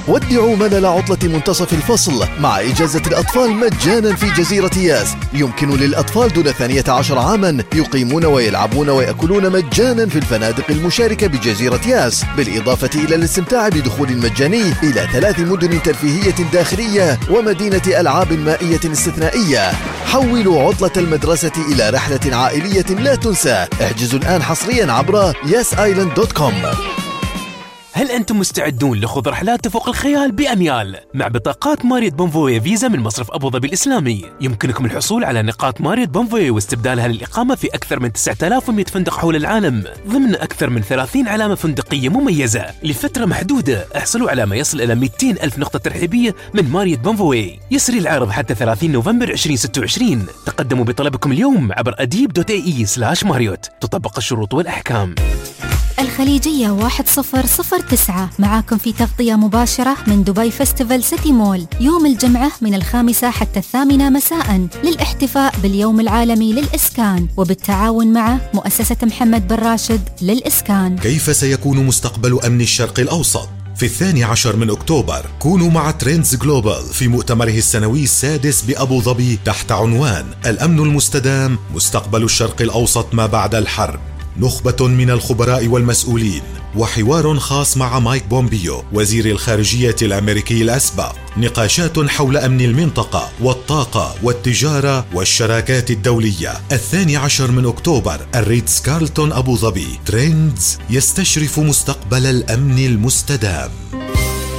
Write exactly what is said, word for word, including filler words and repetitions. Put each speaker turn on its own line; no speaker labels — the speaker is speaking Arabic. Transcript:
ودعوا ملل عطلة منتصف الفصل مع إجازة الأطفال مجانا في جزيرة ياس. يمكن للأطفال دون ثانية عشر عاما يقيمون ويلعبون ويأكلون مجانا في الفنادق المشاركة بجزيرة ياس، بالإضافة إلى الاستمتاع بدخول مجاني إلى ثلاث مدن ترفيهية داخلية ومدينة ألعاب مائية استثنائية. حولوا عطلة المدرسة إلى رحلة عائلية لا تنسى. احجزوا الآن حصريا عبر ياس آيلاند دوت كوم.
هل أنتم مستعدون لخوض رحلات تفوق الخيال بأميال؟ مع بطاقات ماريوت بونفوي فيزا من مصرف أبو ظبي الإسلامي يمكنكم الحصول على نقاط ماريوت بونفوي واستبدالها للإقامة في أكثر من تسعة آلاف ومئة فندق حول العالم ضمن أكثر من ثلاثين علامة فندقية مميزة لفترة محدودة. احصلوا على ما يصل إلى مئتين ألف نقطة ترحيبية من ماريوت بونفوي. يسري العرض حتى ثلاثين نوفمبر ألفين وستة وعشرين. تقدموا بطلبكم اليوم عبر أديب دوت اي اي سلاش ماريوت. تطبق الشروط والأحكام.
الخليجية واحد صفر صفر تسعة معاكم في تغطية مباشرة من دبي فيستيفال سيتي مول يوم الجمعة من الخامسة حتى الثامنة مساء للاحتفاء باليوم العالمي للإسكان وبالتعاون مع مؤسسة محمد بن راشد للإسكان.
كيف سيكون مستقبل أمن الشرق الأوسط؟ في الثاني عشر من أكتوبر كونوا مع ترندز جلوبال في مؤتمره السنوي السادس بأبو ظبي تحت عنوان الأمن المستدام مستقبل الشرق الأوسط ما بعد الحرب. نخبة من الخبراء والمسؤولين وحوار خاص مع مايك بومبيو وزير الخارجية الأمريكي الأسبق. نقاشات حول أمن المنطقة والطاقة والتجارة والشراكات الدولية. الثاني عشر من أكتوبر الريتز كارلتون أبو ظبي. ترندز يستشرف مستقبل الأمن المستدام.